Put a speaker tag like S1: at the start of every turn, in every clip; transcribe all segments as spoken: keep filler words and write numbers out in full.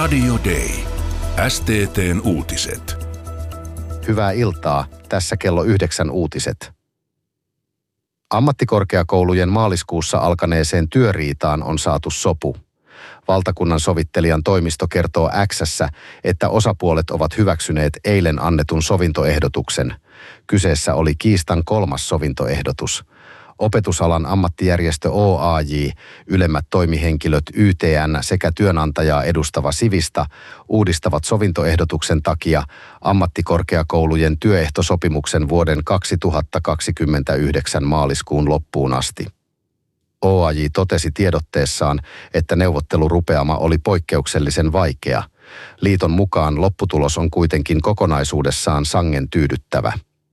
S1: Radio Day. S T T:n uutiset.
S2: Hyvää iltaa. Tässä kello yhdeksän uutiset. Ammattikorkeakoulujen maaliskuussa alkaneeseen työriitaan on saatu sopu. Valtakunnan sovittelijan toimisto kertoo X:ssä, että osapuolet ovat hyväksyneet eilen annetun sovintoehdotuksen. Kyseessä oli kiistan kolmas sovintoehdotus. Opetusalan ammattijärjestö O A J, ylemmät toimihenkilöt Y T N sekä työnantajaa edustava Sivista uudistavat sovintoehdotuksen takia ammattikorkeakoulujen työehtosopimuksen vuoden kaksituhattakaksikymmentäyhdeksän maaliskuun loppuun asti. O A J totesi tiedotteessaan, että neuvottelurupeama oli poikkeuksellisen vaikea. Liiton mukaan lopputulos on kuitenkin kokonaisuudessaan sangen tyydyttävä.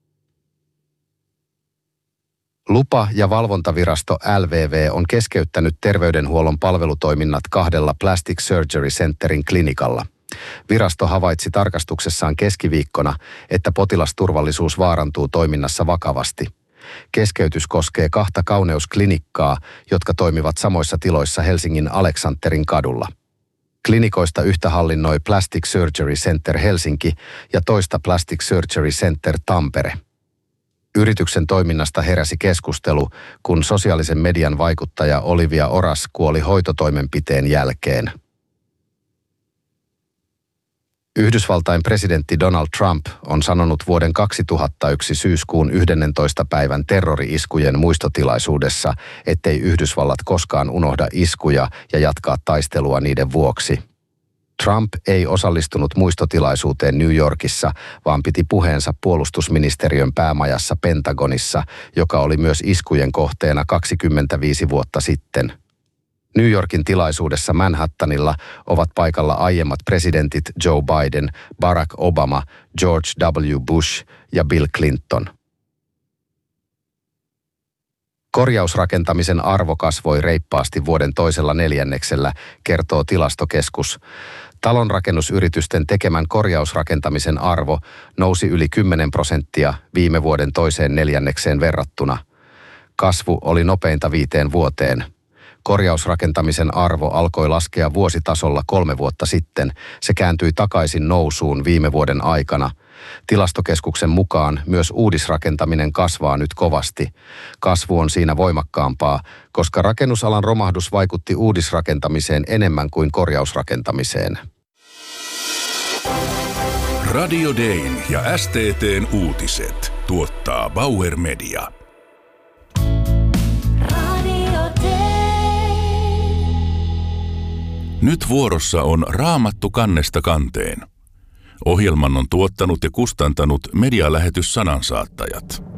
S2: Lupa- ja valvontavirasto L V V on keskeyttänyt terveydenhuollon palvelutoiminnat kahdella Plastic Surgery Centerin klinikalla. Virasto havaitsi tarkastuksessaan keskiviikkona, että potilasturvallisuus vaarantuu toiminnassa vakavasti. Keskeytys koskee kahta kauneusklinikkaa, jotka toimivat samoissa tiloissa Helsingin Aleksanterin kadulla. Klinikoista yhtä hallinnoi Plastic Surgery Center Helsinki ja toista Plastic Surgery Center Tampere. Yrityksen toiminnasta heräsi keskustelu, kun sosiaalisen median vaikuttaja Olivia Oras kuoli hoitotoimenpiteen jälkeen. Yhdysvaltain presidentti Donald Trump on sanonut vuoden kaksituhattayksi syyskuun yhdennentoista päivän terrori-iskujen muistotilaisuudessa, ettei Yhdysvallat koskaan unohda iskuja ja jatkaa taistelua niiden vuoksi. Trump ei osallistunut muistotilaisuuteen New Yorkissa, vaan piti puheensa puolustusministeriön päämajassa Pentagonissa, joka oli myös iskujen kohteena kaksikymmentäviisi vuotta sitten. New Yorkin tilaisuudessa Manhattanilla ovat paikalla aiemmat presidentit Joe Biden, Barack Obama, George W. Bush ja Bill Clinton. Korjausrakentamisen arvo kasvoi reippaasti vuoden toisella neljänneksellä, kertoo Tilastokeskus. Talonrakennusyritysten tekemän korjausrakentamisen arvo nousi yli kymmenen prosenttia viime vuoden toiseen neljännekseen verrattuna. Kasvu oli nopeinta viiteen vuoteen. Korjausrakentamisen arvo alkoi laskea vuositasolla kolme vuotta sitten. Se kääntyi takaisin nousuun viime vuoden aikana. Tilastokeskuksen mukaan myös uudisrakentaminen kasvaa nyt kovasti. Kasvu on siinä voimakkaampaa, koska rakennusalan romahdus vaikutti uudisrakentamiseen enemmän kuin korjausrakentamiseen.
S1: Radio Dayn ja S T T:n uutiset tuottaa Bauer Media. Nyt vuorossa on Raamattu kannesta kanteen. Ohjelman on tuottanut ja kustantanut medialähetys Sanansaattajat.